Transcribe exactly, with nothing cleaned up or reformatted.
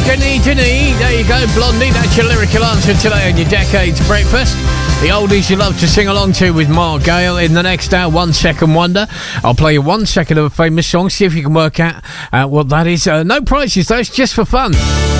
Jenny, Jenny, there you go, Blondie. That's your lyrical answer today on your Decades Breakfast. The oldies you love to sing along to with Mark Gale. In the next hour, One Second Wonder. I'll play you one second of a famous song, see if you can work out uh, what that is. Uh, no prizes though, it's just for fun.